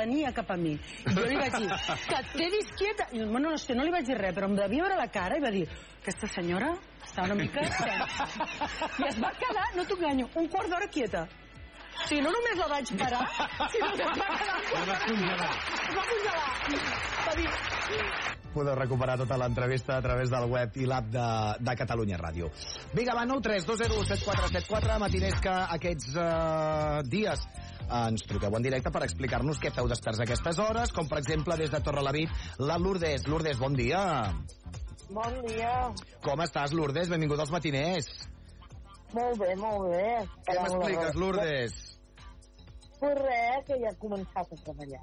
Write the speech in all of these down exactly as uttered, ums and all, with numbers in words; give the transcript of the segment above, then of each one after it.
venia cap a mi. I jo li vaig dir, que et quedis quieta. I, bueno, no sé, no li vaig dir res, però em devia veure la cara i va dir, aquesta senyora està una mica tensa. I es va quedar, no t'ho enganyo, un quart d'hora quieta. O sigui, no només la vaig parar, sinó que es va quedar un quart d'hora quieta. Es va congelar. Va dir... Podeu recuperar tota l'entrevista a través del web i l'app de, de Catalunya Ràdio. Vinga, va, nou tres dos zero set quatre set quatre, matiners que aquests uh, dies ens truqueu en directe per explicar-nos què feu desperts a aquestes hores, com per exemple des de Torrelavit, la Lourdes. Lourdes, bon dia. Bon dia. Com estàs, Lourdes? Benvinguda als matiners. Molt bé, molt bé. Què m'expliques, Lourdes? Pues res, que ja he començat a treballar.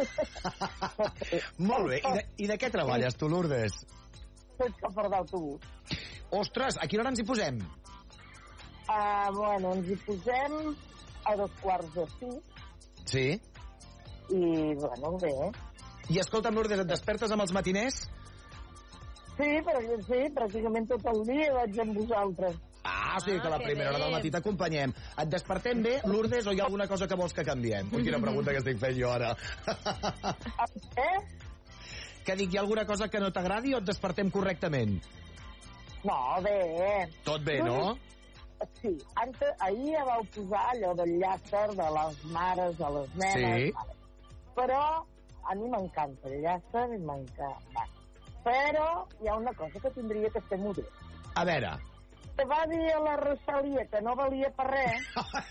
Molt bé. I de, I de què treballes, tu, Lourdes? Soc xofer d'autobús. Ostres, a quina hora ens hi posem? Uh, bueno, ens hi posem a dos quarts de sis. Sí. I, bueno, bé. I escolta'm, Lourdes, et despertes amb els matiners? Sí, però jo sí, pràcticament tot el dia vaig amb vosaltres. Ah, o sigui que a la primera hora del matí t'acompanyem. Et despertem bé, Lourdes, o hi ha alguna cosa que vols que canviem? Ui, quina pregunta que estic fent jo ara. Eh? Que dic, hi ha alguna cosa que no t'agradi o et despertem correctament? No, bé. Tot bé, no? Sí, antes, ahir ja vau posar allò del llàcer de les mares a les nenes. Sí. Però a mi m'encanta el llàcer i m'encanta. Però hi ha una cosa que tindria que ser modest. A veure... Que va dir a la Rosalia que no valia per res.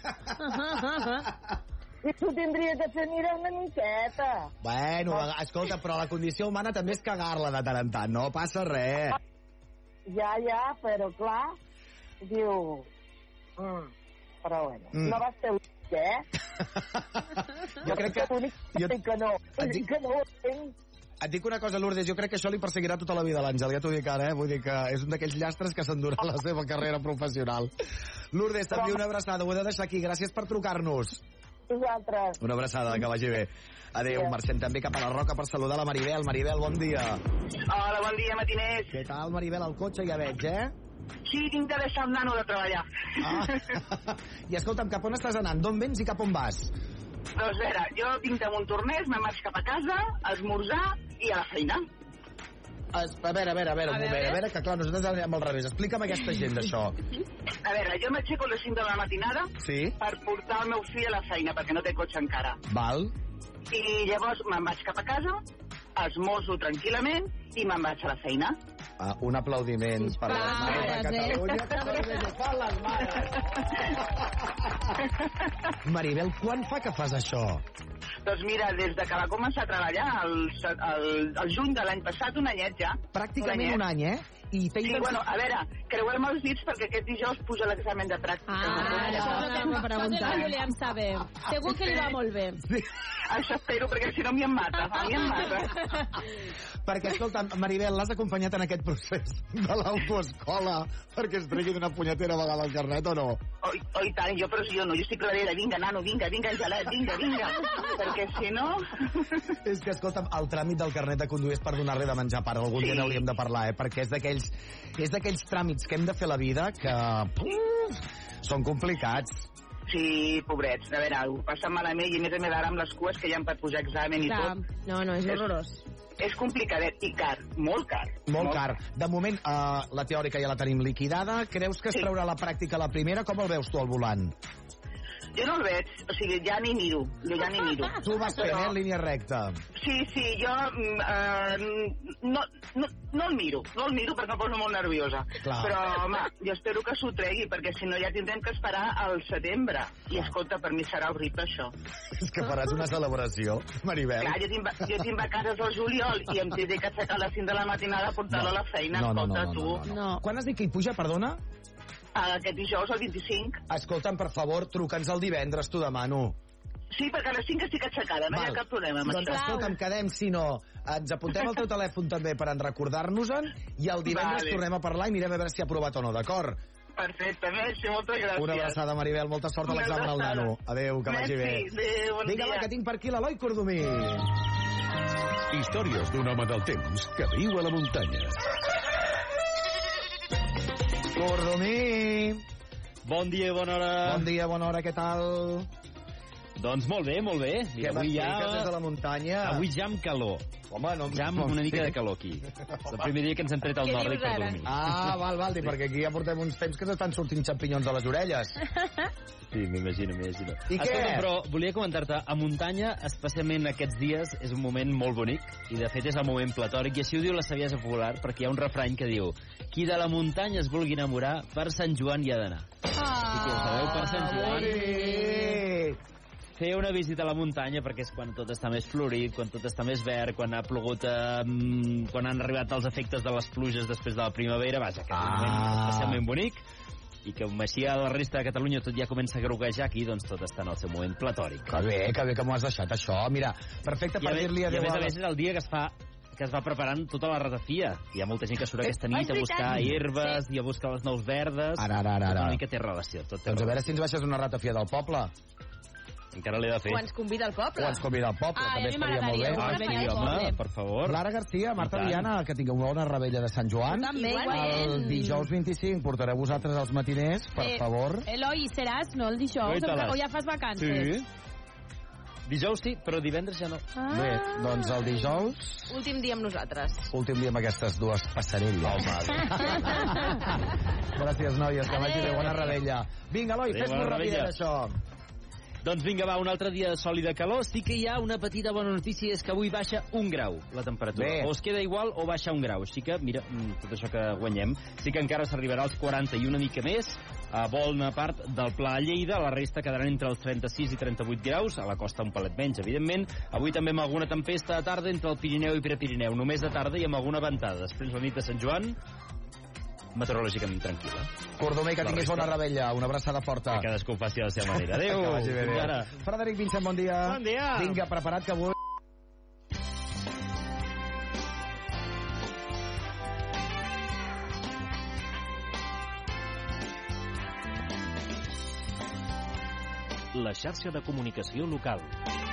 I tu tindria que fer mirar una miqueta. Bueno, no. Escolta, però la condició humana també és cagar-la de tant en tant, no passa res. Ja, ja, però clar, diu... Mm, però bueno, mm. no va ser l'únic, eh? Jo crec que... Jo... que no, que no ho entenc. Et dic una cosa, Lourdes, jo crec que això li perseguirà tota la vida a l'Àngel, ja t'ho dic ara, eh? Vull dir que és un d'aquells llastres que s'endurà la seva carrera professional. Lourdes, t'envio una abraçada, ho he de deixar aquí, gràcies per trucar-nos. Vosaltres. Una abraçada, que vagi bé. Adéu, sí. Marxem també cap a la Roca per saludar la Maribel. Maribel, bon dia. Hola, bon dia, matiners. Què tal, Maribel, al cotxe ja veig, eh? Sí, tinc de deixar el nano de treballar. Ah. I escolta'm, cap on estàs anant? D'on vens i cap on vas? Doncs a veure, jo vinc de Montornès, me'n vaig cap a casa, a esmorzar i a la feina. Es, a veure, a veure, a veure, un moment, a veure, que clar, nosaltres anem al revés. Explica'm aquesta gent d'això. A veure, jo m'aixeco a les cinc de la matinada sí? per portar el meu fill a la feina, perquè no té cotxe encara. Val. I llavors me'n vaig cap a casa, esmorzo tranquil·lament i me'n vaig a la feina. Uh, un aplaudiment per les mares de Catalunya. Que fan les mares. Maribel, quan fa que fas això? Doncs mira, des de que va començar a treballar el, el, el juny de l'any passat, un anyet ja. Pràcticament un, un any, eh? I sí, intentat... bueno, a veure, creuem els dits perquè aquest dijous puja l'examen de pràctica. Ah, això és el que hem preguntat. Volíem saber. Segur que li va molt bé. Sí. Això espero, perquè si no m'hi em mata. A mi em mata. Perquè, escolta, Maribel, l'has acompanyat en aquest procés de l'autoescola perquè es tregui d'una punyetera vegada el carnet o no? Oh, oh, i tant, jo, però jo no, jo estic darrere. Vinga, nano, vinga, vinga, Angelet, vinga, vinga. Perquè si no... És que, escolta'm, el tràmit del carnet de conduir és per donar-li de menjar part. Algun sí. dia n'hauríem de parlar, eh? Perquè és d'aquells és d'aquells tràmits que hem de fer a la vida que puf, són complicats. Sí, pobrets, de veure, ho passen malament i a més a més ara amb les cues que hi ha per pujar examen i Clar. tot. No, no, és horrorós. És, és complicadet i car, molt car. Molt, molt car. De moment, uh, la teòrica ja la tenim liquidada. Creus que es sí. traurà la pràctica la primera? Com el veus tu al volant? Jo no el veig, o sigui, ja ni miro, jo ja ni miro. Tu vas fent, eh, en línia recta. Sí, sí, jo eh, no, no, no el miro, no el miro perquè em poso molt nerviosa. Clar. Però, home, jo espero que s'ho tregui, perquè si no ja tindrem que esperar al setembre. I, escolta, per mi serà horrible, això. És que faràs una celebració, Maribel. Clar, jo tinc, jo tinc vacances al juliol i em tindré que aixecar a les cinc de la matinada a portar-lo no. a la feina, no, no, escolta, no, no, tu. no, no, no. Quan has dit que hi puja, perdona? Aquest dijous, el vint-i-cinc. Escolta'm, per favor, truca'ns el divendres, t'ho demano. Sí, perquè a les cinc estic aixecada, no Val. Hi ha cap problema amb doncs, això. Escolta'm, quedem, si no, ens apuntem el teu telèfon també per en recordar-nos-en i el divendres vale. tornem a parlar i mirem a veure si ha aprovat o no, d'acord? Perfecte, merci, moltes gràcies. Una abraçada, Maribel, molta sort a l'examen al nano. Adéu, que vagi bé. Adéu, bon Vinga, va, que tinc per aquí l'Eloi Cordomí. Històries d'un home del temps que viu a la muntanya. Cordomí. Bon dia, bona hora. Bon dia, bona hora, què tal? Doncs molt bé, molt bé. Què Avui ja... des de la muntanya? Avui ja amb calor. Home, no... Ja amb una mica de calor aquí. És el primer dia que ens hem tret al nòrdic per dormir. Ah, val, val, sí. Perquè aquí ja portem uns temps que s'estan sortint xampinyons a les orelles. Sí, m'imagino, m'imagino. I què? Escolta, però volia comentar-te, a muntanya, especialment aquests dies, és un moment molt bonic, i de fet és el moment platòric, i així ho diu la saviesa popular, perquè hi ha un refrany que diu: qui de la muntanya es vulgui enamorar, per Sant Joan hi ha d'anar. Ah, i que ho sabeu, per Sant Joan... Fer una visita a la muntanya, perquè és quan tot està més florit, quan tot està més verd, quan ha plogut, eh, quan han arribat els efectes de les pluges després de la primavera, vaja, que és un moment Ah. especialment bonic, i que així a la resta de Catalunya tot ja comença a groguejar, aquí doncs tot està en el seu moment platòric. Que bé, que bé que m'ho has deixat, això. Mira, perfecte per dir-li I a adéu més a a la... més és el dia que es fa que es va preparant tota la ratafia. Hi ha molta gent que surt aquesta nit a buscar herbes i a buscar les nous verdes. Ara, ara, ara. Tot una mica té relació. Tot té Doncs a veure relació. si ens baixes una ratafia del poble. Encara l'he de fer. O ens convida al poble. O ens convida al poble, Ah, també a mi estaria molt bé. m'agradaria. Ah, Molt sí, bé, home, molt bé. per favor. Clara Garcia, Marta I tant. Viana, que tingueu una bona rebella de Sant Joan. També, El igualment. dijous vint-i-cinc portareu vosaltres els matiners, per Eh, favor. Eloi, seràs, no, el dijous? Guaita-les. O ja fas vacances? Sí. Dijous sí, però divendres ja no. Ah. Bé, doncs el dijous, Últim dia amb nosaltres. últim dia amb aquestes dues passarelles. Gràcies, noies, que vagi bé, bona rebella. Vinga, Eloi, Adéu, fes-nos bona ràpida rebella. això. Doncs vinga, va, un altre dia de sol i de calor. Sí que hi ha una petita bona notícia, és que avui baixa un grau la temperatura. Bé. O es queda igual o baixa un grau. Així que, mira, mm, tot això que guanyem, sí que encara s'arribarà als quaranta i una mica més a bona part del Pla de Lleida. La resta quedaran entre els trenta-sis i trenta-vuit graus, a la costa un palet menys, evidentment. Avui també amb alguna tempesta a tarda entre el Pirineu i Prepirineu, només de tarda i amb alguna ventada. Després la nit de Sant Joan, meteorològicament tranquil·la. Cordomé, que La tinguis resta. bona rebella, una abraçada forta. Que cadascú ho faci a la seva manera. Adéu! Que vagi bé, Fins adéu. ara. Frederic Vincent, bon dia. Bon dia. Vinga, preparat que avui... La xarxa de comunicació local.